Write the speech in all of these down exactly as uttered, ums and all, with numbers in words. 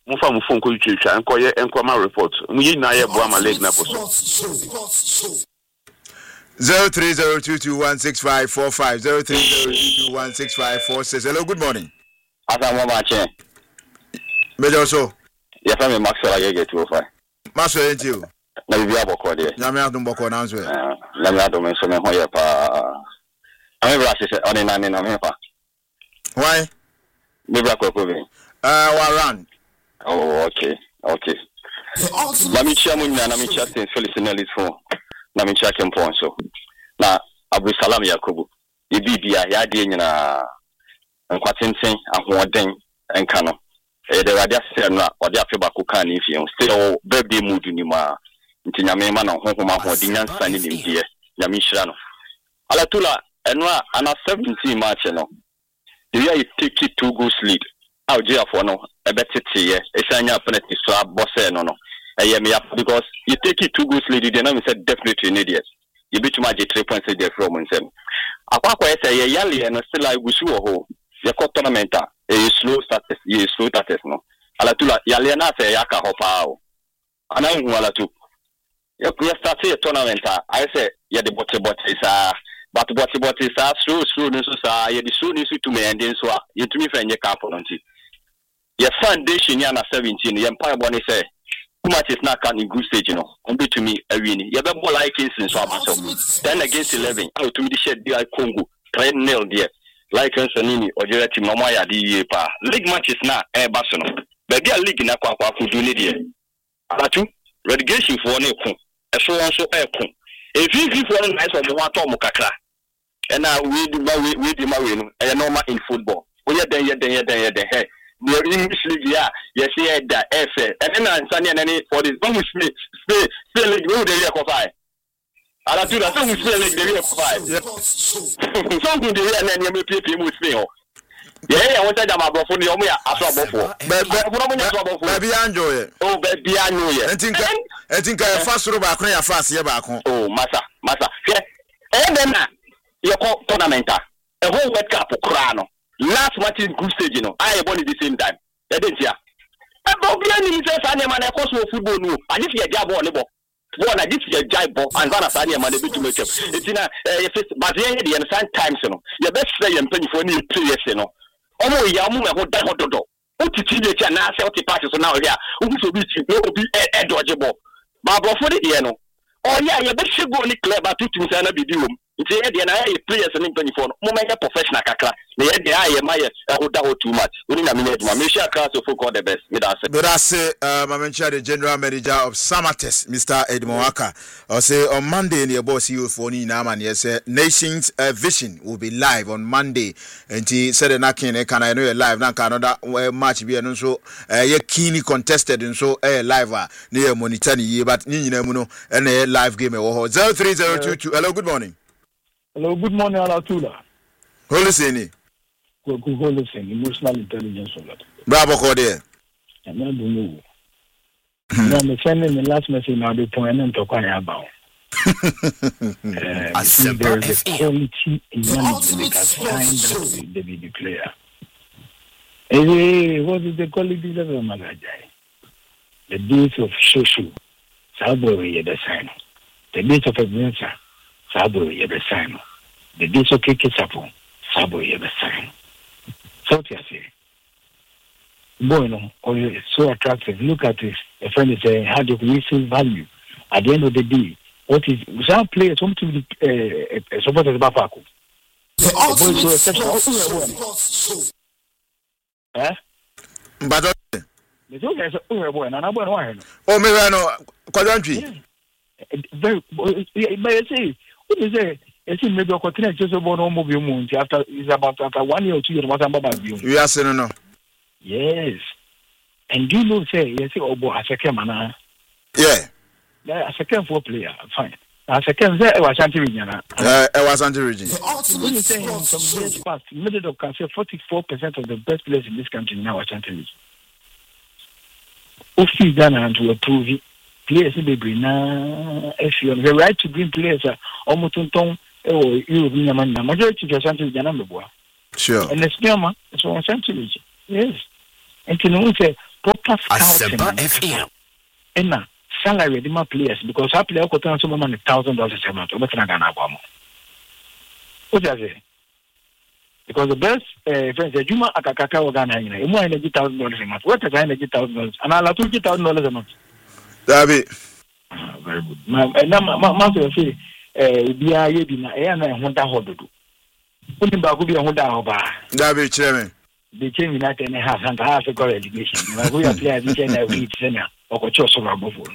Mufa Mufon Kucha and Koya and Kwama report. We na ye boa ma leg na for zero three zero two two one six five four five zero three zero two two one six five four six. Hello, good morning. Asa mo ma che. Major so. Yes, I'm Maxwell Agege two oh five. Maxwell ain't you? Na bi aboko de. Na me adum boko na so. Eh, na me adum so me hoye pa. Ame bra se oni na me na me pa. Why? Me bra ko ko be. Uh, wa run. Oh, okay. Okay. Let me share mun na me chat in Felicity phone. Na me check him phone so. Na Abu Salam Yakubu. Ibi bia ya de nyina nkwatenten ahoden enka no. Eh the radio say no odi afeba ko kan ni fie. Still birthday mood ni ma. Nti nyame ma na honhoma hoden nyansa ni nimdie. Nyame hira no. Ala tula enwa ana seventeen March no. You are take it two goals lead. I'll jail for no a better tea. It's a penalty so boss no no. I am because you take it two goals lead. You know, said definitely an idiot. You beat my three points there from and seven. Aqua say a yali and still I wish you a hole. You caught tournament. A slow status, you slow status no. Alatula Yaliana say Yaka Hopao. And I will to you start a tournament. I say, yeah, the bottle bot is a but what what is a slow slow news. You the soon is to me and then so you to me for your camp on it. Your foundation yana seventeen, the Empire Bonnie say, too much is not in good stage, you know. And be to me a winning. You have more like in so ten against eleven. Out to me the shed the Congo, try nail dear. Like Anthony or Jerry Mamaya the pa. League matches now, eh, Barcelona. But their league in Aqua could do it here. Alatu, relegation for one echo. A so and so echo. If you give one nice of the one Tom Kakra. And now we do my we do my win, and normal in football. We are then, then, then, then, hey. The English league, yeah, yes, yeah, that F A. And then I'm standing any for this. Don't wish me, stay, stay like you, the real five. I do that. Don't wish me like the real five. Something the real and you may pay people with me. Yeah, I want to have a phone. You may have a buffer. But baby, enjoy it. Oh, baby, I know it. I think I think I fast through back when fast here back home. Oh, massa, massa. Yeah, and then you call tournament. A whole World Cup crown. Last match in group stage, you know, I won at the same time. I didn't hear. I'm not planning to say, I'm a course of football. No, I just get a job on the ball. One, I just get a job and run a Sanya man to make up. It's in a, but the understand times, you know. Your best say and penny for new players, you know. Oh, Yamu, I would die hot dog. What to teach you now, seventy passes now here. Who will be a dodgeable? Barbara for the piano. Oh, yeah, your best should go on the club, but two things and a video. It's the idea I players and in for moment professional kakra. The idea I am I hold out too much. We need a minute. Mamisha class of football the best. But I say, uh, Mamencha, the general manager of Samates, Mister Edmowaka, I say on Monday in the boss you for Ninaman, yes, Nations uh, Vision will be live on Monday. And he said, "Nakin, can I know a live? Now Canada match be and so uh, keenly contested and so a live near Monitani, but Nina Muno and a live game. zero three zero two two. Hello, good morning. Hello, good morning, Alatula. Who listen? Who listen? Emotional intelligence. Bravo, Cordia. And I don't know. I'm sending the last message now. The point and talk about. There is a quality in management that kind that they be the player. Hey, what is the quality level, Magajai? The days of Shoshu, Sabori, the sign. The days of adventure. Sabo yebe sign. The days of Keke Sapo, Sabo yebe sign. So to say, boy, no, oh, it's so attractive. Look at this. A friend is saying, how do we see value? At the end of the day, what is some players want to be uh, supporters Bafako? The boy so exceptional. Eh? But the two guys are boy, and I'm one. Oh, Mirano, Quadrantry. Very, but you see. What is it? It's in maybe a continent just about no mobile moon after is about after one year or two years. What about you? Yes, no, no. Yes. And do you know, say, yes, oh, boy, as a camera. Yeah. Yeah, as a camp for player, fine. As a camp, I was anti region. Uh, I was anti region. When you say some years past, middle of can say forty-four percent of the best players in this country now are anti region. If you done and to approve it. Players in the Brina, if you have the right to bring players, almost on tongue, or you majority of Santa Janamba. Sure. And the Spama is one century. Yes. And to know, say, proper scouting. And now, salary the my players because I play oko tan so money thousand dollars a month. Obe tana Ghana abo. What do you say? Because the best uh, friends, the Juma akakaka wa Ghana ina. Emu energy thousand dollars a month. What is energy thousand dollars? And ala two thousand dollars a month. Dabi. Ah, very good. Ma na ma ma so say eh bia ye bi na e na ho da hododo. Oni ba ko bi ho da ho ba. Dabi chire me. The team United and has and has a goal education. We are players which are weak senior or choice of our bubble.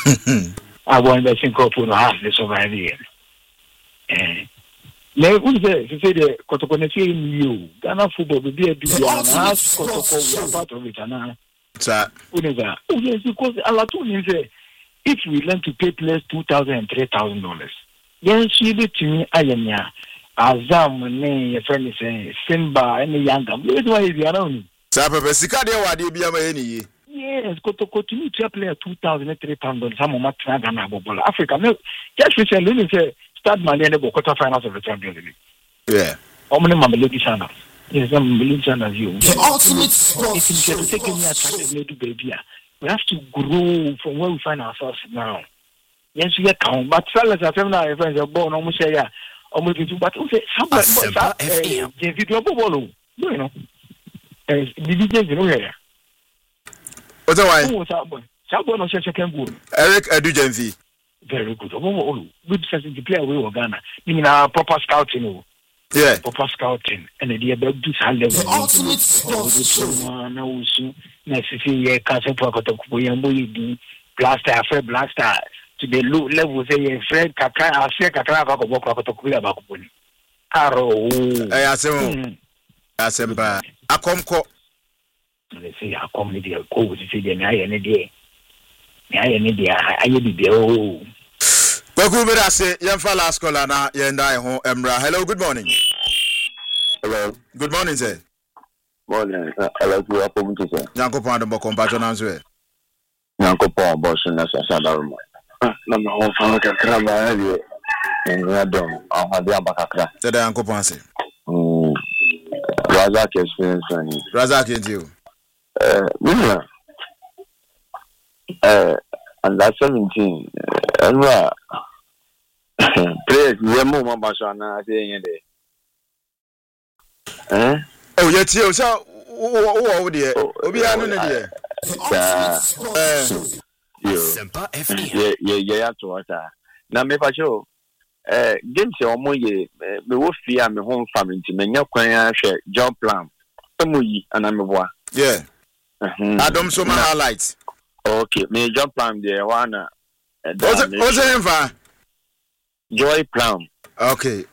I want to think of half the survivor. Eh, May we say the Cotoconeti in you, Ghana football will be a big ask Cotoco part of it. And sir, oh, yes, because a lot of say if we learn to pay players two thousand and three thousand dollars, then she be to me, I am ya. Azam ne your friend is Simba and the younger. Where do I be around? Sapa Sika de Wadi be any. Yes, go to continue to play two thousand and three thousand some of my Ghana bubble. Africa, no, just recently say start money and the quarter finals of the Champions League. Yeah. How many Mamelodi channels? Yes, I'm Mamelodi channels. You. The ultimate sport. If you can take any attractive lady baby, we have to grow from where we find ourselves now. Yes, we can. But fellas, I tell my friends, are born almost a year. Almost two, but okay, somebody, but the video bubble, you know, the D Js in here. What's the why? Oh, Sabon, Sabon, no second goal. Eric Adujenvi. Very good. Oh, good sense to play away with Ghana. You mean our proper scouting? Yeah, proper scouting, and the idea this high level. The ultimate sports. Now, also, necessarily, Castle Pocket, Boyambo, Blaster, Affair Blaster. To the low level, say, Fred Kaka, I say, Kaka, Kaka, Kaka, Caro. I assume, Asemba, a comco. They say, I come with your code, say, the I any day. I any day, I be there. Oh, Bagumira say, Yamfa last caller na Yenda home, Embra. Hello, good morning. Hello. Good morning, sir. Morning. Hello, to up to sir. Yanko Pando Bocompaton answer. Yanko Pond, Boston, as I said, na me ho fa ka kraba ali en radom ahade abakakra tede Yanko Ponse mm Razak experience ani Razak into eh mina eh under seventeen anwa players we mo ma ba so na ase yen de eh oh yet you so wo wo de obi anu ne de eh yeah, yeah, yeah, to what? Now, me for sure. Eh, games your mo ye me wo fear me home family to me nyakwan hwe John Plan. Emuyi anameboa. Yeah. Mhm. Adam so my highlights. Okay, me John Plan there one. What's it what's it for? Joy Plan. Okay.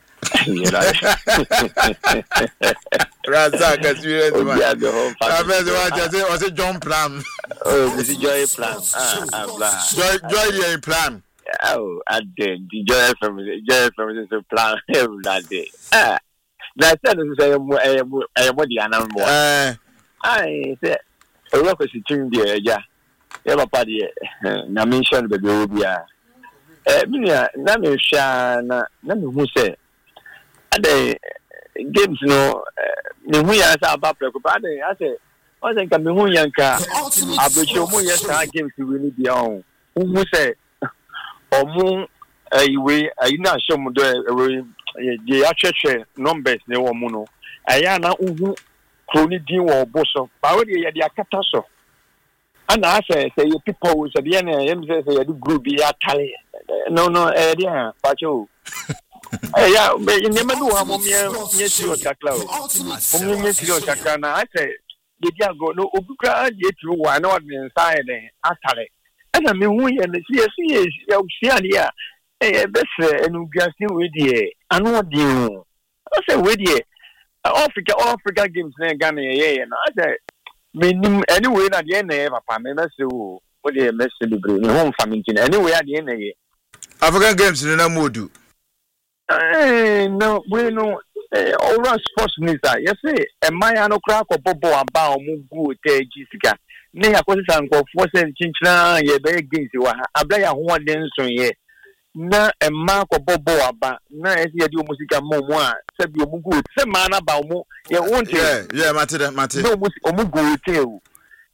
Razak experience man. I mean, was it John Plan? Oh, this is Joy Plan. Ah, ah, blah. Joy, Joy, Plan. Oh, I did. Joy from Joy from this plan that day. Ah, that's not to say I am what the animal. Eh, I said, a work is sitting there, yeah. Ever party, na mention the baby. Eh, Minia, Namisha, Nami who say. Ade games no me hu ya sa ba preko ba de ase o se nka me hu ya nka abocho mu ya sa games we ni bia on hu se omu ayiwe ayina ashom do we ye achechwe numbers ne wo mu no aya na hu kroni din wo boso ba we de ye de akata so ana ase say people say de na yem say say the group be atale no no eh dia pa cho. Eh yeah, but in the middle of mommy, yes, you are cacao. Mommy, yes, you are cacana. I say, did you go no Ubuka yet you were not inside Atale? And I mean, we and the C S C is Oceania. Eh, best and we are still with you. I know what you. I say, with you. Africa, Africa games, Ghana, yeah, and I say, meaning anyway, at the end, Papa, may mess you. What do you mess celebrate? Home family, anyway, at the end, African games in a mood. Eh, no, we know. Eh, all our sports minister. Yes, eh. And my ano crack or bobo about mugu te Jessica. Nay, I was saying, go for send chinchna. Ye be against you. I blame you one dance on ye. Na and mark or bobo about. Na as ye do musica more. Said you mugu. Say man about mo. Ye won't. Yeah, yeah, Matilda, Matilda. No mugu tell.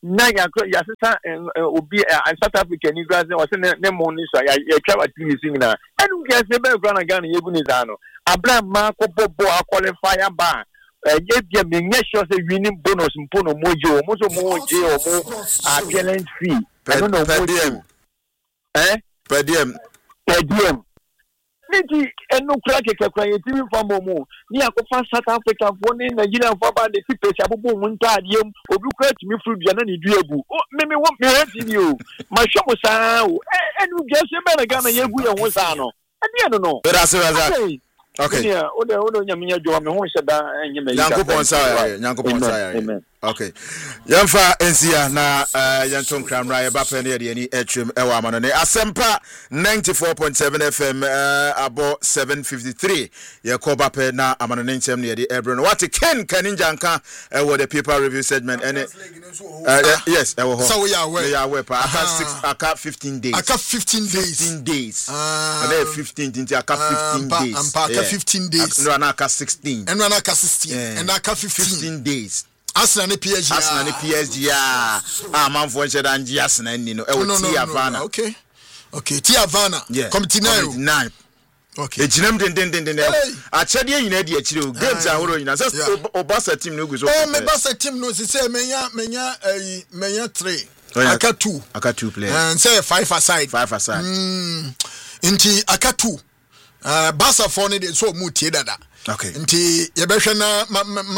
na ya ya sesa obi South Africa ni grass o se ne mo ni so ya ya twa team sing na enu ke se be gra na Ghana ye gu ni za no Abraham ma ko bobo a qualify ba ye bia me nye sure say winning bonus mpo no mojo mo so mo je o mo appearance fee I don't know per diem eh per diem per diem niti enu kra ke kra ye timi fa momo ni akofa South Africa fo ni Nigeria fo ba de fi pese abobo mu ntadiem obi kra timi furu bia na ni du egu me me wo me hati ni o ma hwe mo saa o enu bia se be na Ghana ye gu ye ho saa no ade no no that's it. Okay. Yeah, oda oda nyaminya jo me ho hyeda enye me. Yankopon sa Yankopon sa. Okay. Yamfa ensia na yanton kramra ye ba pe ne de ani atwem e wa amano ne Asempa ninety-four point seven F M abo seven fifty-three ye ko ba pe na amano ne ntem ne de ebro no what Ken Kaninjanka e wo the paper review segment and yes e wo ho. So we are aware. We are aware pa aka six aka fifteen days. Aka fifteen days. fifteen days. And then fifteen into aka fifteen days. Aka fifteen days. No aka sixteen. And aka sixteen. And aka fifteen days. Arsenal ne P S G. Arsenal ne P S G. Ah, man for nche dan ji Arsenal ni no. E wo Tia Havana. Okay. Okay, Tia Havana. Committee nine. Okay. E jinam den den den den. A chede nyina di akire o. Games ahoro nyina. So Obasa team no go so. Oh, me Obasa team no se say menya menya eh menya three. Aka two. Aka two players. And say five aside. Five aside. Mm. Inti aka two. Uh Barca for ne so mu tie dada. Okay. Nti ye behwe na